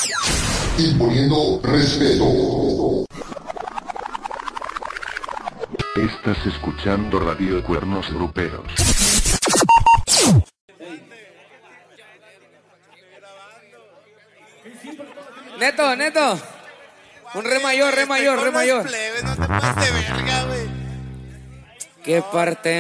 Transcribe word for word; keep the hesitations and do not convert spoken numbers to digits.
Imponiendo respeto. Estás escuchando Radio Cuernos Gruperos. Neto, Neto. Un re mayor, re mayor, re mayor. Plebes, no te pases de verga, güey. ¿Qué parte?